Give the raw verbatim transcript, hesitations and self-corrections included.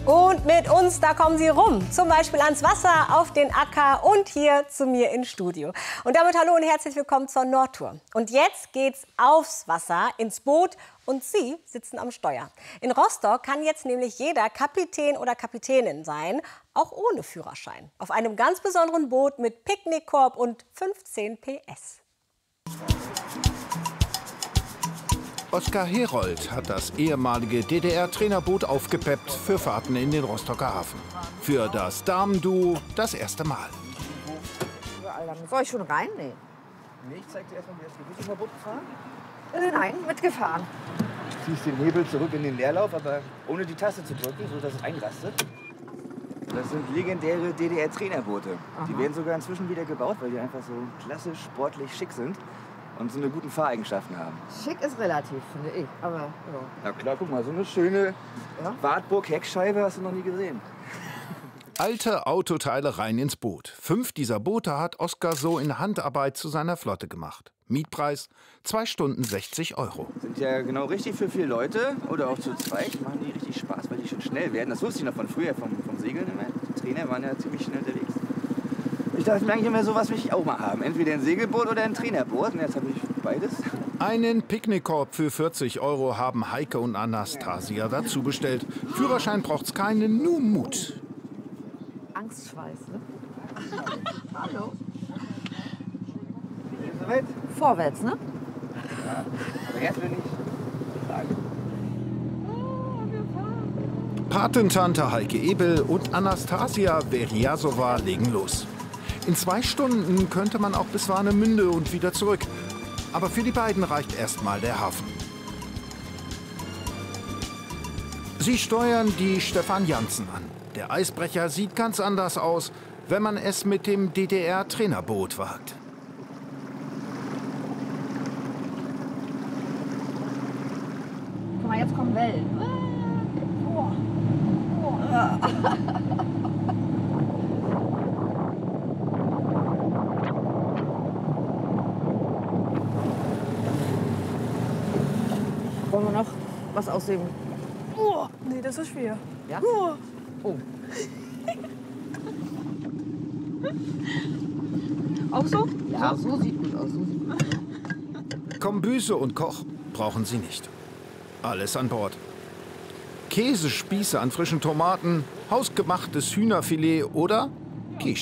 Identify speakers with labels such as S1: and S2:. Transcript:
S1: Und mit uns, da kommen sie rum. Zum Beispiel ans Wasser, auf den Acker und hier zu mir ins Studio. Und damit hallo und herzlich willkommen zur Nordtour. Und jetzt geht's aufs Wasser, ins Boot und Sie sitzen am Steuer. In Rostock kann jetzt nämlich jeder Kapitän oder Kapitänin sein, auch ohne Führerschein. Auf einem ganz besonderen Boot mit Picknickkorb und fünfzehn P S.
S2: Oskar Herold hat das ehemalige D D R-Trainerboot aufgepeppt für Fahrten in den Rostocker Hafen. Für das Damenduo das erste Mal.
S3: Soll ich schon rein? Nee.
S4: Nee, ich zeig dir erstmal, wie das geht. Bist du mal Boot gefahren?
S3: Äh, nein, mitgefahren.
S4: Du ziehst den Hebel zurück in den Leerlauf, aber ohne die Taste zu drücken, sodass es einrastet. Das sind legendäre D D R-Trainerboote. Die werden sogar inzwischen wieder gebaut, weil die einfach so klassisch, sportlich, schick sind und so eine guten Fahreigenschaften haben.
S3: Schick ist relativ, finde ich. Aber ja.
S4: Na klar, guck mal, so eine schöne
S3: Ja?
S4: Wartburg-Heckscheibe hast du noch nie gesehen.
S2: Alte Autoteile rein ins Boot. Fünf dieser Boote hat Oskar so in Handarbeit zu seiner Flotte gemacht. Mietpreis zwei Stunden sechzig Euro.
S4: Sind ja genau richtig für vier Leute oder auch zu zweit. Machen die richtig Spaß, weil die schon schnell werden. Das wusste ich noch von früher, vom, vom Segeln immer. Die Trainer waren ja ziemlich schnell unterwegs. Ich dachte mir eigentlich immer, sowas will ich auch mal haben. Entweder ein Segelboot oder ein Trainerboot. Und jetzt habe ich beides.
S2: Einen Picknickkorb für vierzig Euro haben Heike und Anastasia dazu bestellt. Führerschein braucht's keinen, nur Mut.
S3: Angstschweiß, ne? Hallo.
S4: Sind Sie soweit?
S3: Vorwärts, ne?
S4: Ja, aber jetzt will ich sagen.
S2: Patentante Heike Ebel und Anastasia Verjasova legen los. In zwei Stunden könnte man auch bis Warnemünde und wieder zurück. Aber für die beiden reicht erstmal der Hafen. Sie steuern die Stefan Janssen an. Der Eisbrecher sieht ganz anders aus, wenn man es mit dem D D R-Trainerboot wagt.
S3: Guck mal, jetzt kommen Wellen. Oh. Oh. Wollen wir noch was aus dem...
S5: Oh, nee, das ist schwer.
S3: Ja?
S5: Oh.
S3: Oh.
S5: Auch so?
S3: Ja, so sieht gut aus. So sieht gut aus.
S2: Kombüse und Koch brauchen sie nicht. Alles an Bord. Käsespieße an frischen Tomaten, hausgemachtes Hühnerfilet oder